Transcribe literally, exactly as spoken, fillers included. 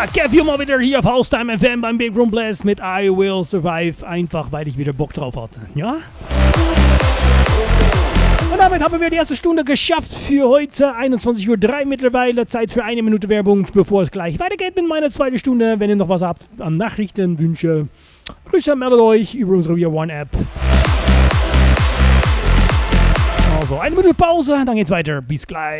Ja, Kev mal wieder hier auf Haustime F M beim Big Room Blast mit I Will Survive. Einfach, weil ich wieder Bock drauf hatte. Ja? Und damit haben wir die erste Stunde geschafft für heute. einundzwanzig Uhr drei mittlerweile. Zeit für eine Minute Werbung, bevor es gleich weitergeht mit meiner zweiten Stunde. Wenn ihr noch was habt an Nachrichten, Wünsche, Grüße, meldet euch über unsere We Are One App. Also, eine Minute Pause, dann geht's weiter. Bis gleich.